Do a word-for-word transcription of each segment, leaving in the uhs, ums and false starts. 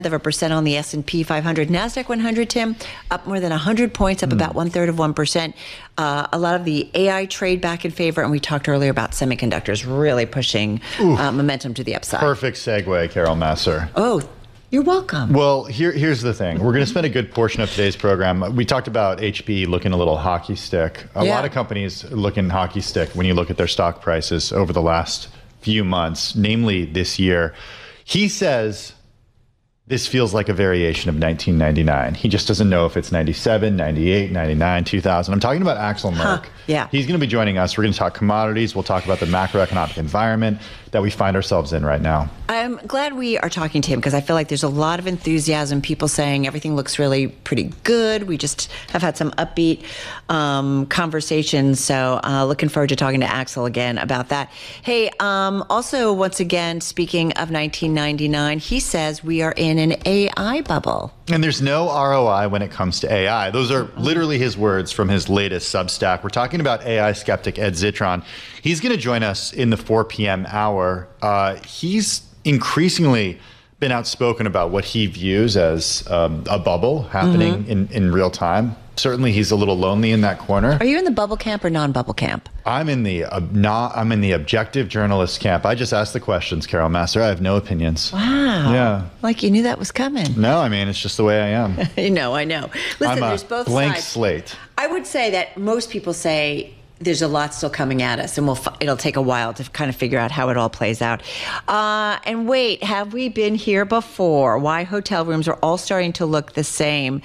of a percent on the S and P five hundred. NASDAQ one hundred, Tim, up more than one hundred points, up mm. about one-third of one percent. Uh, a lot of the A I trade back in favor, and we talked earlier about semiconductors really pushing uh, momentum to the upside. Perfect segue, Carol Massar. Oh, you're welcome. Well, here, here's the thing. We're going to spend a good portion of today's program. We talked about H P looking a little hockey stick. A yeah. lot of companies looking hockey stick when you look at their stock prices over the last few months, namely this year. He says this feels like a variation of nineteen ninety-nine. He just doesn't know if it's ninety-seven, ninety-eight, ninety-nine, two thousand. I'm talking about Axel Merck. Huh, yeah. He's going to be joining us. We're going to talk commodities. We'll talk about the macroeconomic environment that we find ourselves in right now. I'm glad we are talking to him because I feel like there's a lot of enthusiasm, people saying everything looks really pretty good. We just have had some upbeat um, conversations. So uh, looking forward to talking to Axel again about that. Hey, um, also, once again, speaking of nineteen ninety-nine, he says we are in an A I bubble. And there's no R O I when it comes to A I. Those are literally his words from his latest Substack. We're talking about A I skeptic Ed Zitron. He's going to join us in the four p.m. hour. Uh, he's increasingly been outspoken about what he views as um, a bubble happening mm-hmm. in, in real time. Certainly, he's a little lonely in that corner. Are you in the bubble camp or non-bubble camp? I'm in the uh, not. I'm in the objective journalist camp. I just asked the questions, Carol Massar. I have no opinions. Wow. Yeah. Like you knew that was coming. No, I mean it's just the way I am. You know, I know. Listen, I'm a there's both blank sides. slate. I would say that most people say there's a lot still coming at us, and we'll it'll take a while to kind of figure out how it all plays out. Uh, and wait, have we been here before? Why hotel rooms are all starting to look the same?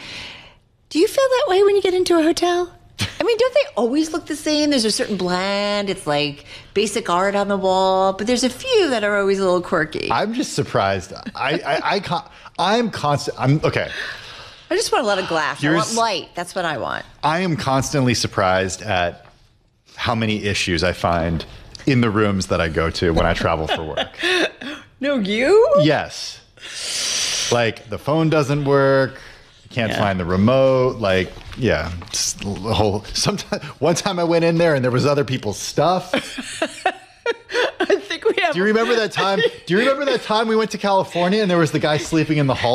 Do you feel that way when you get into a hotel? I mean, don't they always look the same? There's a certain blend. It's like basic art on the wall, but there's a few that are always a little quirky. I'm just surprised. I, I, I, con- I'm constant. I'm okay. I just want a lot of glass. Here's, I want light. That's what I want. I am constantly surprised at how many issues I find in the rooms that I go to when I travel for work. No, you? Yes. Like the phone doesn't work. Can't yeah. find the remote. Like, yeah, just the whole. Sometimes, one time I went in there and there was other people's stuff. I think we have. Do you remember that time? Do you remember that time we went to California and there was the guy sleeping in the hall?